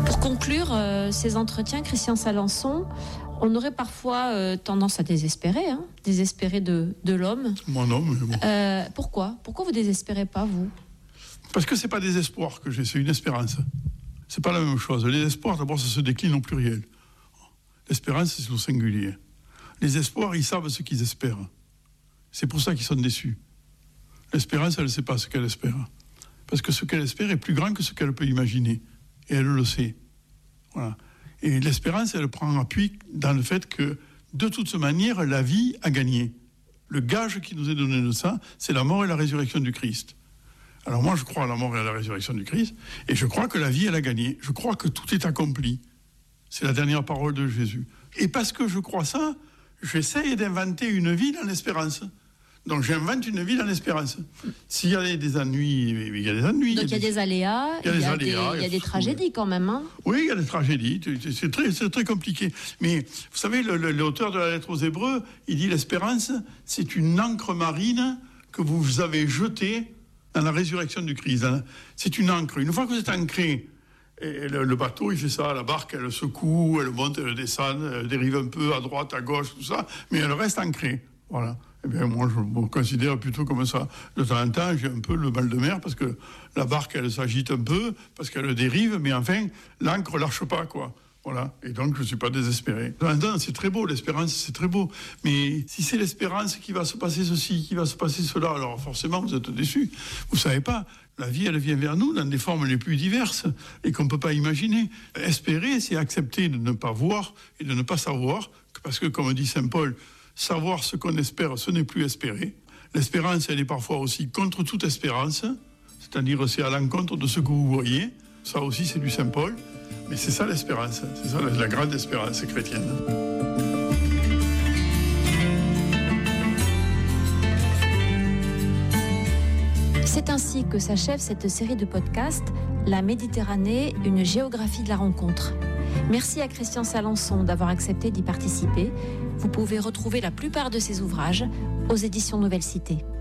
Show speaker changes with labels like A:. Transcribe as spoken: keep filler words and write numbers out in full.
A: Pour conclure euh, ces entretiens, Christian Salançon, on aurait parfois euh, tendance à désespérer, hein, désespérer de, de l'homme.
B: Moi non, mais bon.
A: Euh, pourquoi Pourquoi vous désespérez pas, vous ?
B: Parce que c'est pas des espoirs que j'ai, c'est une espérance. C'est pas la même chose. Les espoirs, d'abord, ça se décline en pluriel. L'espérance, c'est au singulier. Les espoirs, ils savent ce qu'ils espèrent. C'est pour ça qu'ils sont déçus. L'espérance, elle ne sait pas ce qu'elle espère. Parce que ce qu'elle espère est plus grand que ce qu'elle peut imaginer. Et elle le sait. Voilà. Et l'espérance, elle prend appui dans le fait que, de toute manière, la vie a gagné. Le gage qui nous est donné de ça, c'est la mort et la résurrection du Christ. Alors moi, je crois à la mort et à la résurrection du Christ, et je crois que la vie, elle a gagné. Je crois que tout est accompli. C'est la dernière parole de Jésus. Et parce que je crois ça, j'essaye d'inventer une vie dans l'espérance. Donc j'invente une vie dans l'espérance. S'il y a des ennuis, il y a des ennuis.
A: Donc il y a des aléas, il y a des, aléas, il y a des tragédies quand même. Hein.
B: Oui, il y a des tragédies, c'est très, c'est très compliqué. Mais vous savez, le, le, l'auteur de la lettre aux Hébreux, il dit l'espérance, c'est une ancre marine que vous avez jetée dans la résurrection du Christ. Hein. C'est une ancre. Une fois que vous êtes ancré, et le, le bateau, il fait ça, la barque, elle secoue, elle monte, elle descend, elle dérive un peu à droite, à gauche, tout ça, mais elle reste ancrée. Voilà. Eh bien, moi, je me considère plutôt comme ça. De temps en temps, j'ai un peu le mal de mer parce que la barque, elle s'agite un peu, parce qu'elle dérive, mais enfin, l'ancre lâche pas, quoi. Voilà. Et donc, je ne suis pas désespéré. De temps en temps, c'est très beau, l'espérance, c'est très beau. Mais si c'est l'espérance qui va se passer ceci, qui va se passer cela, alors forcément, vous êtes déçus. Vous savez pas, la vie, elle vient vers nous dans des formes les plus diverses et qu'on ne peut pas imaginer. Espérer, c'est accepter de ne pas voir et de ne pas savoir, parce que, comme dit saint Paul, savoir ce qu'on espère, ce n'est plus espérer. L'espérance, elle est parfois aussi contre toute espérance, c'est-à-dire c'est à l'encontre de ce que vous voyez. Ça aussi, c'est du saint Paul. Mais c'est ça l'espérance, c'est ça la grande espérance chrétienne.
A: C'est ainsi que s'achève cette série de podcasts « La Méditerranée, une géographie de la rencontre ». Merci à Christian Salançon d'avoir accepté d'y participer. Vous pouvez retrouver la plupart de ses ouvrages aux éditions Nouvelle Cité.